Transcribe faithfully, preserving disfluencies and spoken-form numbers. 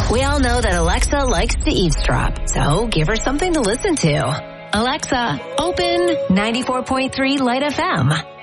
We all know that Alexa likes to eavesdrop, so give her something to listen to. Alexa, open ninety-four point three Light F M.